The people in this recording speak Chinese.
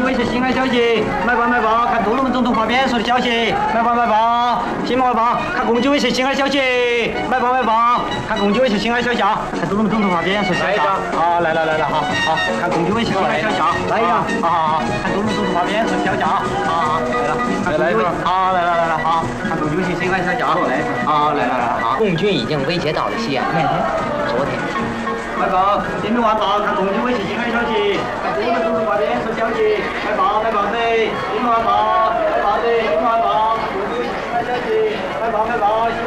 威胁性爱消息，买报买报，看杜鲁门总统发边说的消息，买报买报，新闻外报，看攻击威胁性爱消息，买报买报，看攻击威胁性爱消息啊，看杜鲁门总统发边说的消息啊，好来，好，看攻击威胁性爱消息啊，来呀，好，看杜鲁门总统发边说的消息啊，好，来了，好来，好，看攻击威胁性爱消息啊，好来，好， 共军已经威胁到了西安，昨天。 快报，新民晚报，看攻击威胁性爱消息，看杜鲁门总统发边说消息，快报的，新民晚报，快报的，新民晚报，看攻击威胁性爱消息，快报，新